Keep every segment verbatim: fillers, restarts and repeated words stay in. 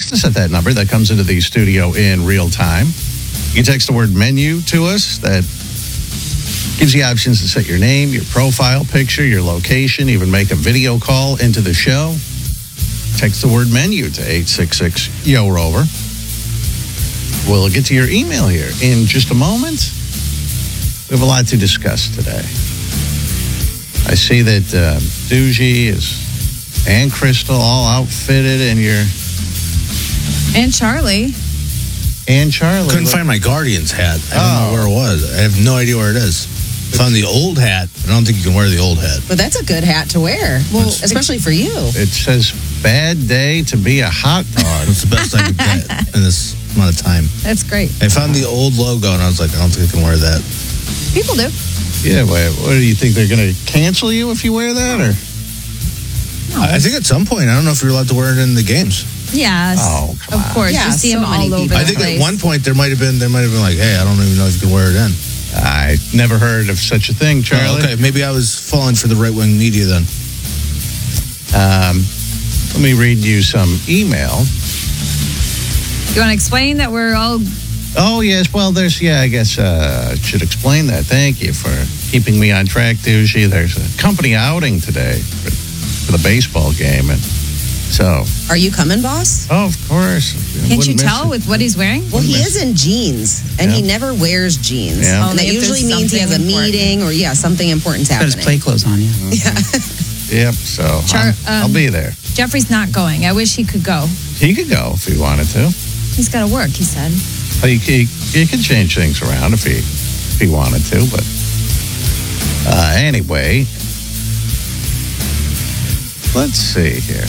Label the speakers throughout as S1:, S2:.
S1: text us at that number that comes into the studio in real time. You text the word menu to us. That gives you options to set your name, your profile picture, your location, even make a video call into the show. Text the word menu to eight six six, Y O, Rover. We'll get to your email here in just a moment. We have a lot to discuss today. I see that uh, Doogie is, and Crystal all outfitted, and your...
S2: And Charlie.
S1: And Charlie.
S3: Couldn't find my Guardians hat. I don't oh. know where it was. I have no idea where it is. Found the old hat. I don't think you can wear the old hat.
S4: But that's a good hat to wear, well, especially for you.
S1: It says, bad day to be a hot dog.
S3: That's the best I could get in this amount of time.
S2: That's great.
S3: I found the old logo, and I was like, I don't think I can wear that.
S2: People do.
S1: Yeah, wait, what do you think? They're going to cancel you if you wear that? Or
S3: no. I think at some point, I don't know if you're allowed to wear it in the games.
S2: Yes.
S1: Oh, come
S2: of
S1: on.
S2: course.
S4: Yeah,
S2: you see
S4: so
S2: them all over
S4: people.
S2: the
S3: I think
S2: place.
S3: at one point there might have been there might have been like, hey, I don't even know if you can wear it in.
S1: I never heard of such a thing, Charlie.
S3: Oh, okay, maybe I was falling for the right-wing media then.
S1: Um, let me read you some email.
S2: You want to explain that we're all...
S1: Oh, yes. Well, there's, yeah, I guess uh, I should explain that. Thank you for keeping me on track, Doogie. There's a company outing today for, for the baseball game. And so...
S4: Are you coming, boss?
S1: Oh, of course. I
S2: Can't you tell
S1: it.
S2: with what he's wearing?
S4: Well, he is in jeans, and
S1: Yeah.
S4: he never wears jeans.
S1: Yeah.
S4: And that
S2: Only if
S4: usually
S2: there's
S4: means he has a
S2: something important.
S4: meeting or, yeah, something important's
S5: Got
S4: happening.
S5: his play clothes on, yeah.
S4: Yeah.
S1: Yep, so
S2: Char-
S1: I'm- I'll
S2: um,
S1: be there.
S2: Jeffrey's not going. I wish he could go.
S1: He could go if he wanted to.
S2: He's got to work, he said.
S1: He, he, he could change things around if he, if he wanted to, but uh, anyway, let's see here.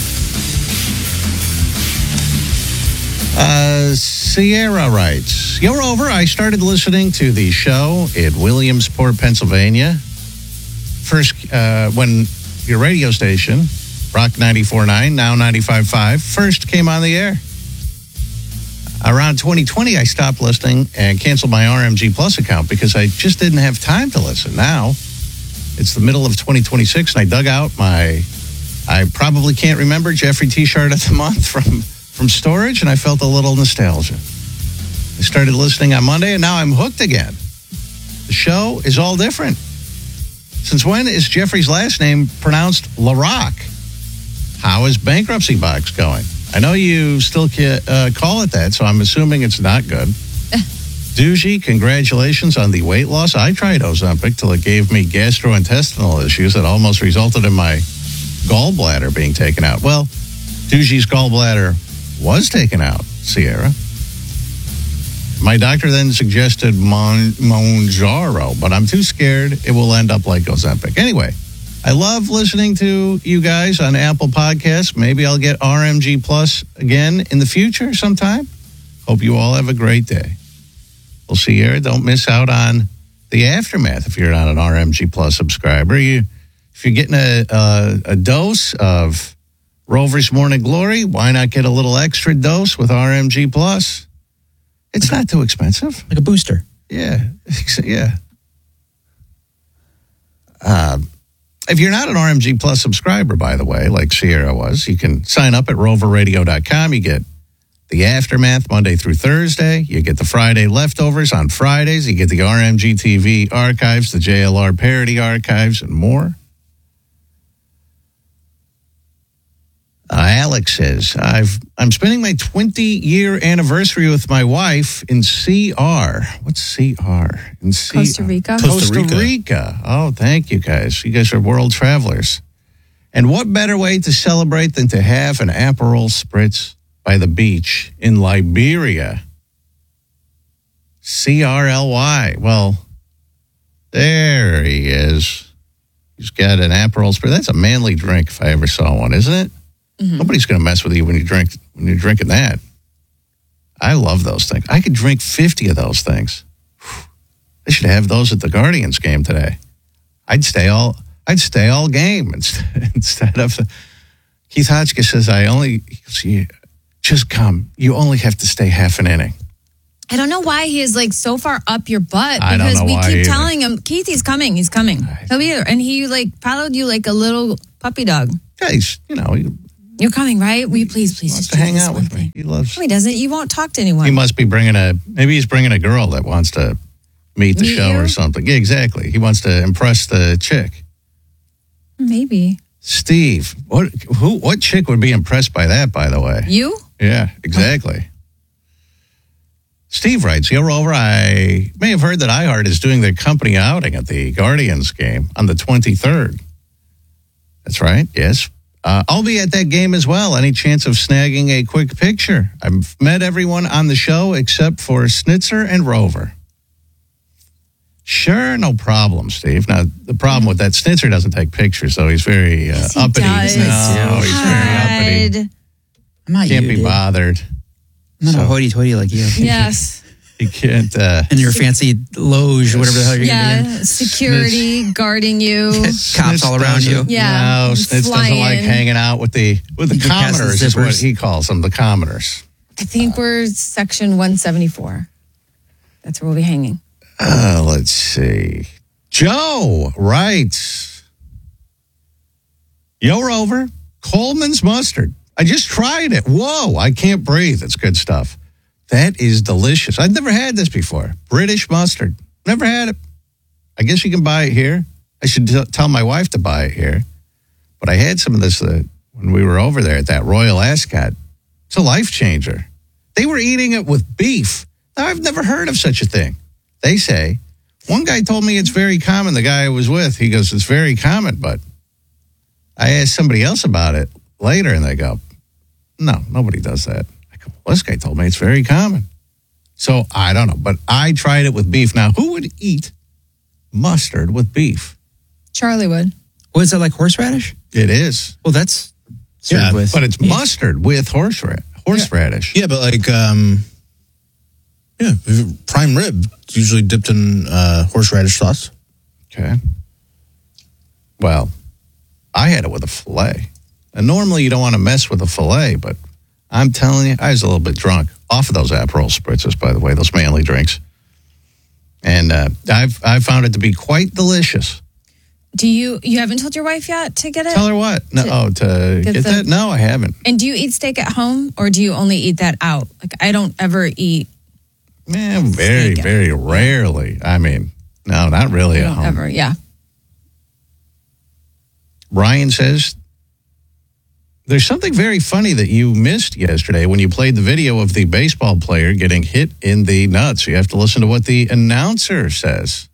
S1: Uh, Sierra writes, Yo, Rover, I started listening to the show in Williamsport, Pennsylvania. First, uh, when your radio station, Rock ninety-four point nine, now ninety-five point five, first came on the air. Around twenty twenty, I stopped listening and canceled my R M G Plus account because I just didn't have time to listen. Now, it's the middle of twenty twenty-six, and I dug out my, I probably can't remember, Jeffrey T-shirt of the month from, from storage, and I felt a little nostalgia. I started listening on Monday, and now I'm hooked again. The show is all different. Since when is Jeffrey's last name pronounced LaRock? How is Bankruptcy Box going? I know you still can, uh, call it that, so I'm assuming it's not good. Doogie, congratulations on the weight loss. I tried Ozempic till it gave me gastrointestinal issues that almost resulted in my gallbladder being taken out. Well, Doogie's gallbladder was taken out, Sierra. My doctor then suggested Mon- Monjaro, but I'm too scared it will end up like Ozempic. Anyway, I love listening to you guys on Apple Podcasts. Maybe I'll get R M G Plus again in the future sometime. Hope you all have a great day. Well, Sierra, don't miss out on the aftermath if you're not an R M G Plus subscriber. You, if you're getting a, a, a dose of Rover's Morning Glory, why not get a little extra dose with R M G Plus? It's not too expensive.
S5: Like a booster.
S1: Yeah, yeah. Uh, if you're not an R M G Plus subscriber, by the way, like Sierra was, you can sign up at rover radio dot com. You get the aftermath Monday through Thursday. You get the Friday leftovers on Fridays. You get the R M G T V archives, the J L R parody archives, and more. Uh, Alex says, I've, I'm spending my twenty-year anniversary with my wife in C R. What's C R? In C R?
S2: Costa Rica.
S3: Costa
S1: Costa Rica.
S3: Rica.
S1: Oh, thank you guys. You guys are world travelers. And what better way to celebrate than to have an Aperol Spritz by the beach in Liberia? C R L Y. Well, there he is. He's got an Aperol Spritz. That's a manly drink if I ever saw one, isn't it? Mm-hmm. Nobody's going to mess with you when you drink when you're drinking that. I love those things. I could drink fifty of those things. They should have those at the Guardians game today. I'd stay all I'd stay all game instead, instead of the, Keith Hotchkiss says I only see just come. You only have to stay half an inning.
S2: I don't know why he is like so far up your butt
S1: I don't
S2: because
S1: know
S2: we
S1: why
S2: keep
S1: either.
S2: telling him, Keith, he's coming, he's coming. He'll be there. And he like followed you like a little puppy dog.
S1: Yeah, he's, you know, he
S2: You're coming, right? Will you please, please
S1: He wants
S2: just
S1: to
S2: do
S1: hang
S2: this
S1: out
S2: one
S1: with me.
S2: thing?
S1: He loves.
S2: No, he doesn't. You won't talk to anyone.
S1: He must be bringing a. Maybe he's bringing a girl that wants to meet the
S2: Meet
S1: show
S2: you?
S1: or something. Yeah, exactly. He wants to impress the chick.
S2: Maybe.
S1: Steve, what? Who? What chick would be impressed by that? By the way.
S2: You?
S1: Yeah, exactly. Steve writes, "Yo, Rover, I may have heard that iHeart is doing their company outing at the Guardians game on the twenty-third. That's right, yes. Uh, I'll be at that game as well. Any chance of snagging a quick picture? I've met everyone on the show except for Snitzer and Rover." Sure, no problem, Steve. Now, the problem with that, Snitzer doesn't take pictures, so he's very uh,
S2: Yes, he
S1: uppity.
S2: does.
S1: No, he's very uppity.
S2: God.
S5: I'm not
S1: Can't
S5: you,
S1: be
S5: dude.
S1: bothered.
S5: I'm not
S1: So-
S5: a hoity-toity like you.
S2: Yes.
S1: You can't. Uh,
S5: In your fancy loge or whatever the hell you're
S2: Yeah.
S5: going to
S2: Security guarding you.
S5: be in. Cops all around you.
S1: doesn't-
S2: Yeah,
S1: No, Snitz doesn't like
S2: flying.
S1: hanging out with the with the
S5: You can pass the
S1: commoners, is what
S5: zippers.
S1: he calls them, the commoners.
S2: I think we're section one seventy-four. That's where we'll be hanging.
S1: Uh, let's see. Joe writes, "Yo, Rover, Coleman's mustard. I just tried it. Whoa, I can't breathe. It's good stuff. That is delicious. I've never had this before. British mustard. Never had it. I guess you can buy it here. I should t- tell my wife to buy it here. But I had some of this uh, when we were over there at that Royal Ascot. It's a life changer. They were eating it with beef. Now, I've never heard of such a thing. They say. One guy told me it's very common. The guy I was with, he goes, it's very common. But I asked somebody else about it later, and they go, no, nobody does that. I go, well, this guy told me it's very common. So I don't know, but I tried it with beef. Now, who would eat mustard with beef?
S2: Charlie would.
S5: What is that, like horseradish?
S1: It is.
S5: Well, that's served
S3: Yeah,
S5: with.
S1: But it's mustard with horseradish. Horseradish.
S3: Yeah, but like, um, yeah, prime rib is usually dipped in uh, horseradish sauce.
S1: Okay. Well, I had it with a filet. And normally you don't want to mess with a filet, but I'm telling you, I was a little bit drunk off of those Aperol spritzes, by the way, those manly drinks. And uh, I've I found it to be quite delicious.
S2: Do you, you haven't told your wife yet to get it?
S1: Tell her what? No,
S2: To
S1: oh, to
S2: get
S1: get
S2: the-
S1: that? No, I haven't.
S2: And do you eat steak at home or do you only eat that out? Like, I don't ever eat.
S1: Man, very,
S2: Steak.
S1: very rarely. I mean, no, not really
S2: I
S1: at
S2: don't
S1: home.
S2: ever. Yeah.
S1: Ryan says, there's something very funny that you missed yesterday when you played the video of the baseball player getting hit in the nuts. You have to listen to what the announcer says.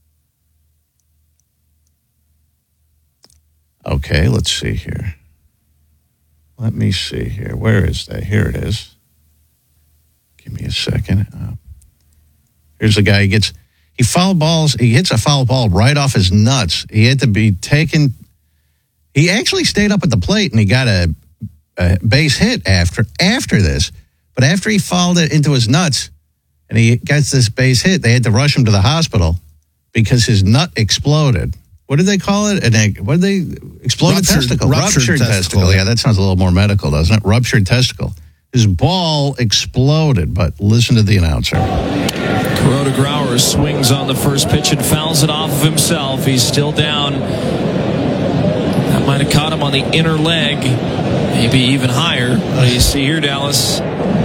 S1: Okay, let's see here. Let me see here. Where is that? Here it is. Give me a second. Uh, here's the guy. He gets, he foul balls, he hits a foul ball right off his nuts. He had to be taken. He actually stayed up at the plate and he got a, a base hit after after this. But after he fouled it into his nuts and he gets this base hit, they had to rush him to the hospital because his nut exploded. What did they call it? An egg, what did they? Exploded
S3: Ruptured-
S1: testicle.
S3: ruptured testicle.
S1: Yeah, that sounds a little more medical, doesn't it? Ruptured testicle. His ball exploded, but listen to the announcer.
S6: Kuroda Grauer swings on the first pitch and fouls it off of himself. He's still down. That might have caught him on the inner leg, maybe even higher. What do you see here, Dallas?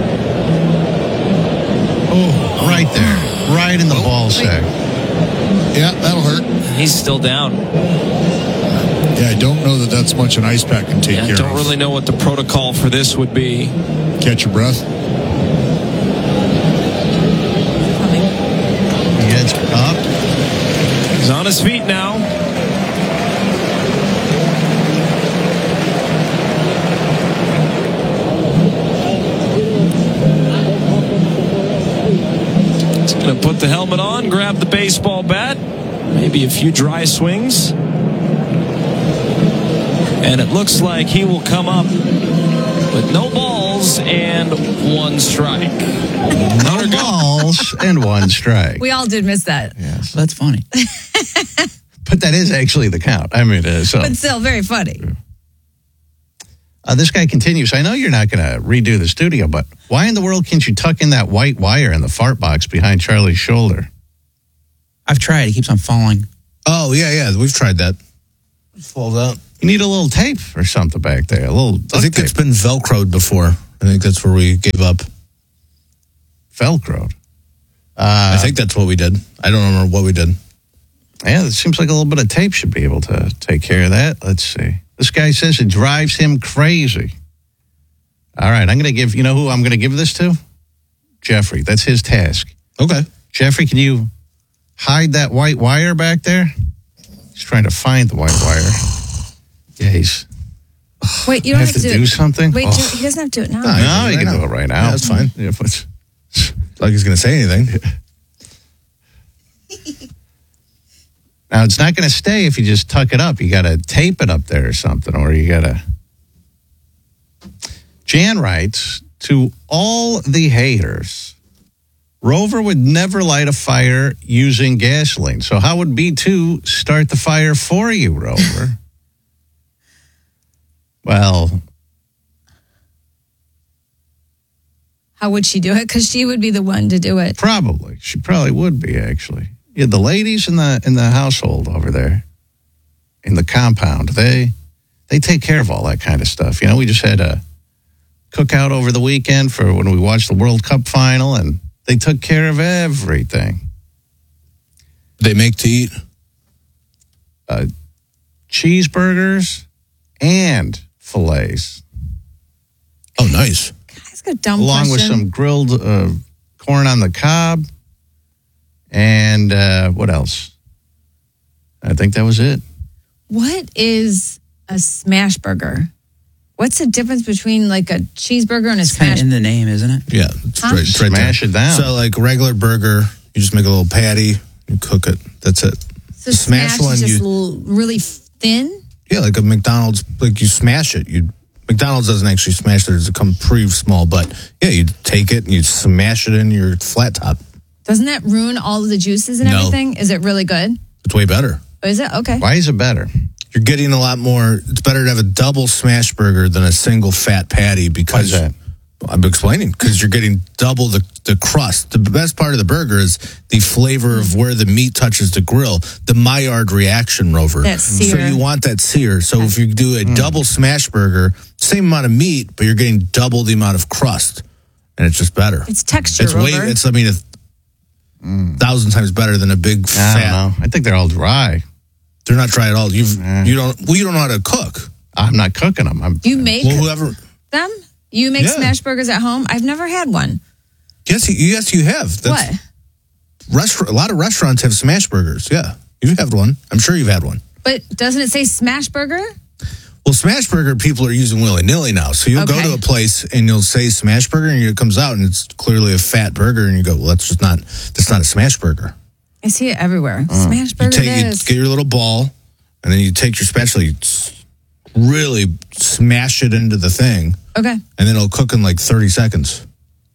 S1: Oh, right there. Right in the ball sack.
S7: Yeah, that'll hurt.
S6: He's still down.
S7: Yeah, I don't know that that's much an ice pack can take
S6: Yeah,
S7: care
S6: don't
S7: of.
S6: really know what the protocol for this would be.
S7: Catch your breath.
S1: He gets up.
S6: He's on his feet now. He's going to put the helmet on, grab the baseball bat, maybe a few dry swings. And it looks like he will come up with no balls and one strike.
S1: No balls and one strike.
S2: We all did miss that.
S1: Yes.
S5: That's funny.
S1: But that is actually the count. I mean, uh, so
S2: But still, very funny.
S1: uh, this guy continues. I know you're not going to redo the studio, but why in the world can't you tuck in that white wire in the fart box behind Charlie's shoulder?
S5: I've tried. It keeps on falling.
S3: Oh, yeah, yeah. We've tried that. Falls out.
S1: You need a little tape or something back there. A little.
S3: I think
S1: tape.
S3: it's been Velcroed before. I think that's where we gave up.
S1: Velcroed.
S3: Uh, I think that's what we did. I don't remember what we did.
S1: Yeah, it seems like a little bit of tape should be able to take care of that. Let's see. This guy says it drives him crazy. All right, I'm going to give, you know who I'm going to give this to? Jeffrey. That's his task.
S3: Okay.
S1: Jeffrey, can you hide that white wire back there? He's trying to find the white wire. Yeah, he's...
S2: Wait, you don't
S1: have,
S2: have,
S1: to,
S2: to
S1: do,
S2: do it.
S1: something?
S2: Wait,
S1: oh.
S2: he doesn't have to do it now.
S3: No,
S1: No,
S3: right
S1: you can
S3: now.
S1: do it right now.
S3: Yeah, that's fine.
S1: Yeah, but it's
S3: Like he's going to say anything.
S1: now, it's not going to stay if you just tuck it up. You got to tape it up there or something, or you got to... Jan writes, to all the haters, Rover would never light a fire using gasoline. So how would B two start the fire for you, Rover? Well...
S2: How would she do it? Because she would be the one to do it.
S1: Probably. She probably would be, actually. Yeah, the ladies in the in the household over there, in the compound, they they take care of all that kind of stuff. You know, we just had a cookout over the weekend for when we watched the World Cup final, and they took care of everything.
S3: They make to eat.
S1: Uh, cheeseburgers and fillets.
S3: Oh, nice.
S2: That's a dumb
S1: Along
S2: question.
S1: with some grilled uh, corn on the cob. And uh, what else? I think that was it.
S2: What is a smash burger? What's the difference between like a cheeseburger and a
S5: It's kind
S2: smash
S5: of in the name, isn't it?
S3: Yeah, it's
S2: Huh?
S3: right, it's right
S1: Smash
S3: there.
S1: it down.
S3: So, like regular burger, you just make a little patty, you cook it. That's it.
S2: So
S3: smash
S2: smash,
S3: one,
S2: is just
S3: you-
S2: l- really thin?
S3: Yeah, like a McDonald's, like you smash it. You McDonald's doesn't actually smash theirs; it come pretty small. But yeah, you take it and you smash it in your flat top.
S2: Doesn't that ruin all of the juices and
S3: No.
S2: everything? Is it really good?
S3: It's way better.
S2: Oh, is it? Okay.
S1: Why is it better?
S3: You're getting a lot more. It's better to have a double smash burger than a single fat patty because
S1: Why is that?
S3: I'm explaining because you're getting double the, the crust. The best part of the burger is the flavor of where the meat touches the grill, the Maillard reaction, Rover.
S2: That sear.
S3: So you want that sear. So if you do a double smash burger, same amount of meat, but you're getting double the amount of crust, and it's just better.
S2: It's texture,
S3: It's way.
S2: Rover.
S3: It's I mean, a thousand times better than a big
S1: I
S3: fat.
S1: don't know. I think they're all dry.
S3: They're not dry at all. You've
S1: Yeah.
S3: you don't. Well, you don't know how to cook.
S1: I'm not cooking them. I'm,
S2: You make
S3: Well, whoever.
S2: them? You make
S3: Yeah.
S2: smash burgers at home? I've never had one.
S3: Yes, you, yes, you have. That's,
S2: what?
S3: Restaurant, a lot of restaurants have smash burgers. Yeah, you've had one. I'm sure you've had one.
S2: But doesn't it say smash burger?
S3: Well, smash burger people are using willy nilly now. So you'll go
S2: Okay.
S3: to a place and you'll say smash burger, and it comes out and it's clearly a fat burger, and you go, well, that's just not. That's not a smash burger.
S2: I see it everywhere. Smash
S3: You
S2: burger
S3: take,
S2: it
S3: you
S2: is.
S3: get your little ball, and then you take your spatula, you s- really smash it into the thing,
S2: Okay.
S3: and then it'll cook in like thirty seconds,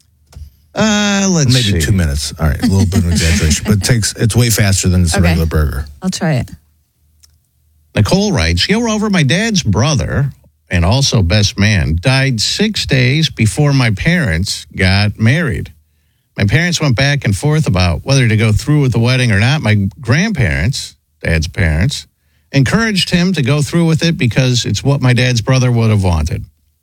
S1: uh, let's
S3: maybe
S1: see.
S3: two minutes. All right, a little bit of exaggeration, but it takes it's way faster than just a
S2: Okay.
S3: regular burger.
S2: I'll try it.
S1: Nicole writes, Yo, Rover, my dad's brother and also best man died six days before my parents got married. My parents went back and forth about whether to go through with the wedding or not. My grandparents, dad's parents, encouraged him to go through with it because it's what my dad's brother would have wanted.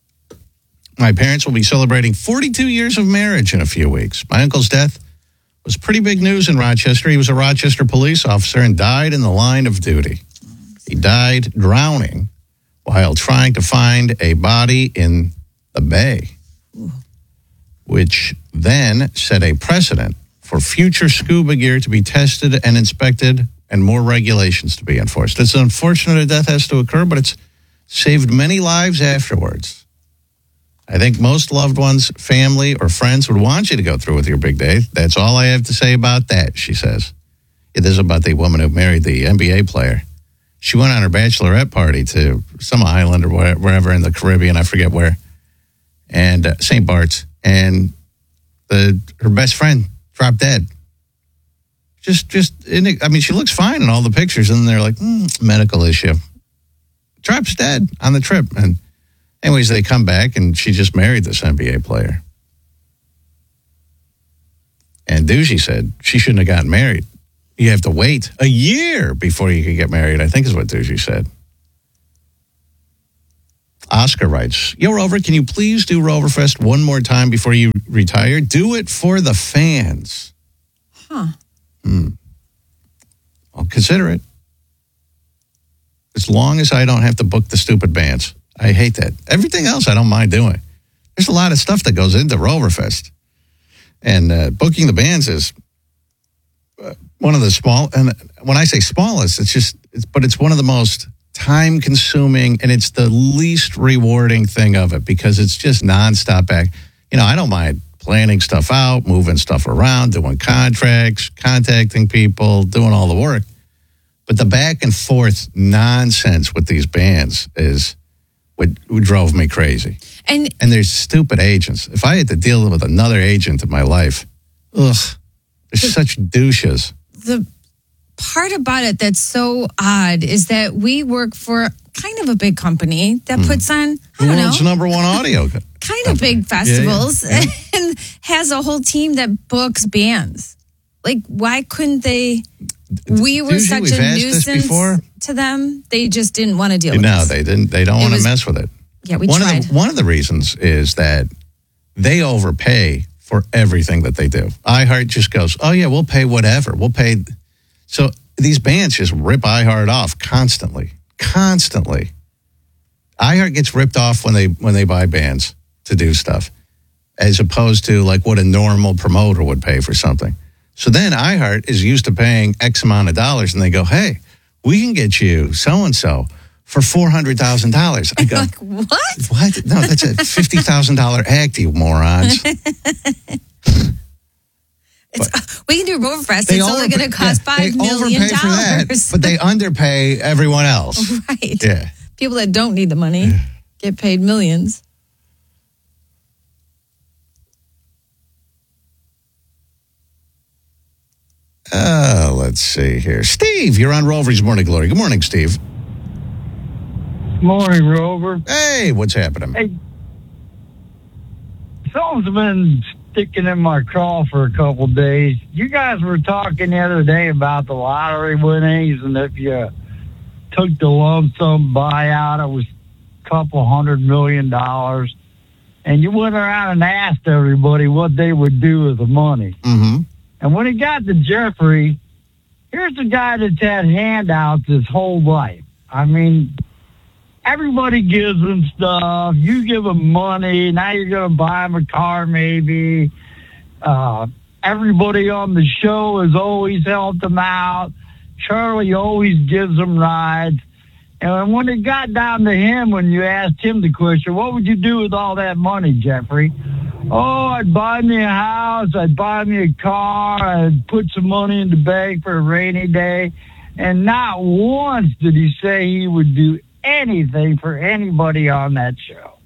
S1: My parents will be celebrating forty-two years of marriage in a few weeks. My uncle's death was pretty big news in Rochester. He was a Rochester police officer and died in the line of duty. He died drowning while trying to find a body in the bay, which then set a precedent for future scuba gear to be tested and inspected and more regulations to be enforced. It's unfortunate a death has to occur, but it's saved many lives afterwards. I think most loved ones, family, or friends would want you to go through with your big day. That's all I have to say about that, she says. It is about the woman who married the N B A player. She went on her bachelorette party to some island or wherever, wherever in the Caribbean, I forget where, and uh, Saint Bart's, and the her best friend dropped dead. Just, just, I mean, she looks fine in all the pictures, and they're like, mm, medical issue. Drops dead on the trip, and anyways, they come back, and she just married this N B A player. And Doogie said she shouldn't have gotten married. You have to wait a year before you can get married, I think is what Doogie said. Oscar writes, Yo, Rover, can you please do Roverfest one more time before you retire? Do it for the fans.
S2: Huh.
S1: Hmm. I'll consider it. As long as I don't have to book the stupid bands. I hate that. Everything else I don't mind doing. There's a lot of stuff that goes into Roverfest. And uh, booking the bands is uh, one of the small, and when I say smallest, it's just, it's, but it's one of the most time consuming, and it's the least rewarding thing of it because it's just nonstop back. You know, I don't mind planning stuff out, moving stuff around, doing contracts, contacting people, doing all the work. But the back and forth nonsense with these bands is what, what drove me crazy.
S2: And
S1: And there's stupid agents. If I had to deal with another agent in my life, ugh, they're such douches.
S2: the part about it that's so odd is that we work for kind of a big company that puts on, I
S1: The
S2: don't
S1: world's
S2: know,
S1: number one audio.
S2: kind of big festivals and has a whole team that books bands. Like, why couldn't they? We were
S1: Usually
S2: such
S1: we've
S2: a
S1: asked this
S2: nuisance
S1: before.
S2: to them. They just didn't want to deal with
S1: No,
S2: us.
S1: they didn't. They don't
S2: It
S1: want to
S2: was-
S1: mess with it.
S2: Yeah, we
S1: one
S2: tried.
S1: Of the, one of the reasons is that they overpay for everything that they do. iHeart just goes, oh, yeah, we'll pay whatever. We'll pay. So these bands just rip iHeart off constantly, constantly. iHeart gets ripped off when they when they buy bands to do stuff, as opposed to like what a normal promoter would pay for something. So then iHeart is used to paying X amount of dollars, and they go, hey, we can get you so-and-so for four hundred thousand dollars. I go,
S2: Like, what?
S1: what? No, that's a fifty thousand dollars act, you morons.
S2: It's, we can do Roverfest.
S1: They
S2: It's only
S1: overpay-
S2: going to cost
S1: yeah,
S2: five
S1: they
S2: million
S1: overpay for that,
S2: dollars.
S1: but they underpay everyone else.
S2: Right.
S1: Yeah.
S2: People that don't need the money get paid millions.
S1: Uh, let's see here. Steve, you're on Rover's Morning Glory. Good morning, Steve.
S8: Morning, Rover.
S1: Hey, what's happening?
S8: Hey, something's been sticking in my craw for a couple days. You guys were talking the other day about the lottery winnings, and if you took the lump sum buyout, it was a couple hundred million dollars. And you went around and asked everybody what they would do with the money.
S1: Mm-hmm.
S8: And when it got to Jeffrey, here's a guy that's had handouts his whole life. I mean, everybody gives him stuff. You give him money. Now you're going to buy him a car, maybe. Uh, everybody on the show has always helped him out. Charlie always gives him rides. And when it got down to him, when you asked him the question, what would you do with all that money, Jeffrey? Oh, I'd buy me a house. I'd buy me a car. I'd put some money in the bank for a rainy day. And not once did he say he would do anything for anybody on that show.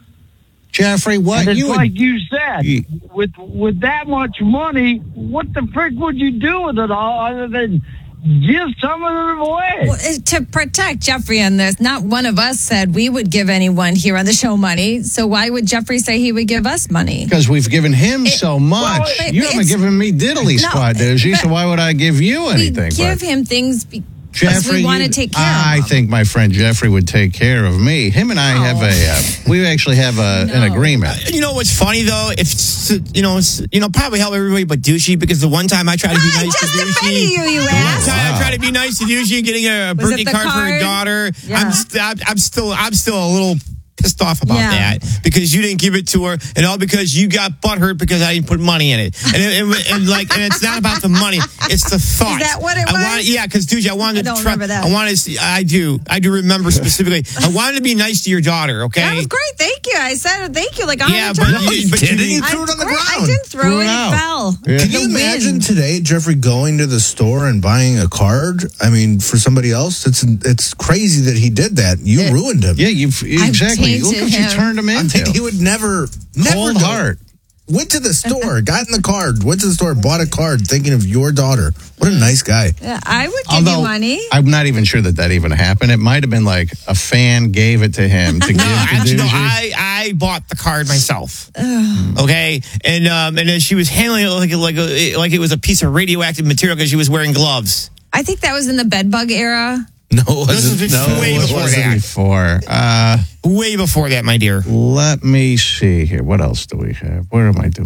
S1: Jeffrey, what
S8: And it's
S1: you would-
S8: like you said,
S1: You-
S8: with with that much money, what the frick would you do with it all other than give some of it away?
S2: Well, uh, to protect Jeffrey on this, not one of us said we would give anyone here on the show money. So why would Jeffrey say he would give us money?
S1: Because we've given him so much.
S2: well, it-
S1: you haven't
S2: it's-
S1: given me diddly
S2: No,
S1: squat, Doozy, so
S2: but-
S1: why would I give you anything?
S2: We give
S1: But
S2: him things because
S1: Jeffrey,
S2: we want to
S1: you-
S2: take care
S1: I
S2: of him.
S1: think my friend Jeffrey would take care of me. Him and I
S2: No.
S1: have a, uh, we actually have a, an
S2: No.
S1: agreement.
S9: You know what's funny though? If you know, it's, you know, probably help everybody but Douchey, because the one time I tried to be
S2: I
S9: nice to
S2: just defended
S9: Douchey,
S2: you, you
S9: the
S2: ass.
S9: one time
S1: Wow.
S9: I tried to be nice to Douchey and getting a
S2: Was
S9: birthday
S2: it the
S9: card, for her
S2: card?
S9: daughter,
S2: Yeah.
S9: I'm, st- I'm I'm still I'm still a little pissed off about
S2: Yeah.
S9: that because you didn't give it to her, and all because you got butthurt because I didn't put money in it, and, it, and, and like, and it's not about the money, it's the thought.
S2: Is that what it
S9: I
S2: was?
S9: wanted, yeah, because Douchey, I wanted
S2: I don't
S9: to try.
S2: remember that.
S9: I wanted to. See, I do. I do remember specifically. I wanted to be nice to your daughter. Okay.
S2: That was great. Thank you. I said thank you like a
S9: Yeah,
S2: hundred
S9: but
S2: times.
S9: you, but you
S3: didn't.
S9: didn't.
S3: You threw it on the
S2: I- I
S3: ground.
S2: didn't throw
S1: Threw
S2: it.
S1: it
S2: It
S1: out.
S2: fell.
S1: Yeah.
S3: Can you
S2: The
S3: imagine
S2: wind.
S3: today, Jeffrey, going to the store and buying a card? I mean, for somebody else, it's it's crazy that he did that. You
S1: Yeah.
S3: ruined him.
S1: Yeah, you've exactly. Look
S2: tainted
S1: what you
S2: him.
S1: turned him
S3: I
S1: into.
S3: mean, he would never, never
S1: Cold
S3: go-
S1: heart.
S3: Went to the store, got in the card, went to the store, bought a card, thinking of your daughter. What a nice guy.
S2: Yeah, I would give
S1: Although
S2: you money.
S1: I'm not even sure that that even happened. It might have been like a fan gave it to him to give
S9: No,
S1: to
S9: actually, no,
S1: Doozy.
S9: I, I bought the card myself. Okay, and um, and then she was handling it like like a, like it was a piece of radioactive material because she was wearing gloves.
S2: I think that was in the bed bug era.
S3: No, it
S9: This
S3: wasn't.
S9: was
S3: No,
S9: way
S3: it
S9: before
S3: wasn't.
S9: that.
S1: Before. Uh,
S9: Way before that, my dear.
S1: let me see here. What else do we have? Where am I doing